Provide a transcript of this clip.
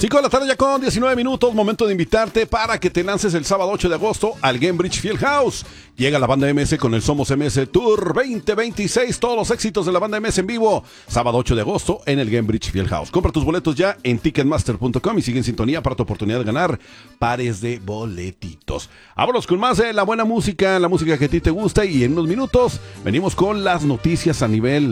5 de la tarde ya con 19 minutos, momento de invitarte para que te lances el sábado 8 de agosto al Gainbridge Fieldhouse. Llega la banda MS con el Somos MS Tour 2026, todos los éxitos de la banda MS en vivo, sábado 8 de agosto en el Gainbridge Fieldhouse. Compra tus boletos ya en ticketmaster.com y sigue en sintonía para tu oportunidad de ganar pares de boletitos. Vámonos con más de la buena música, la música que a ti te gusta, y en unos minutos venimos con las noticias a nivel